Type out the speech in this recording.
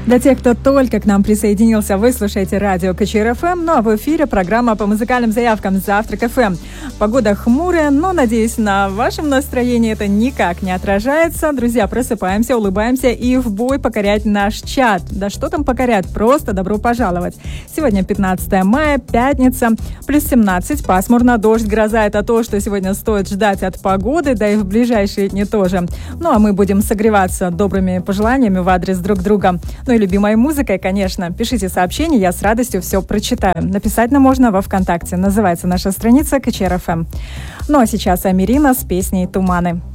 Для тех, кто только к нам присоединился, вы слушаете радио КЧР ФМ, ну а в эфире программа по музыкальным заявкам «Завтрак ФМ». Погода хмурая, но, надеюсь, на вашем настроении это никак не отражается. Друзья, просыпаемся, улыбаемся и в бой покорять наш чат. Да что там покорять, просто добро пожаловать. Сегодня 15 мая, пятница, плюс 17, пасмурно, дождь, гроза – это то, что сегодня стоит ждать от погоды, да и в ближайшие дни тоже. Ну а мы будем согреваться добрыми пожеланиями в адрес друг друга. Ну и любимой музыкой, конечно. Пишите сообщения, я с радостью все прочитаю. Написать нам можно во ВКонтакте. Называется наша страница КЧР ФМ. Ну а сейчас Амирина с песней «Туманы».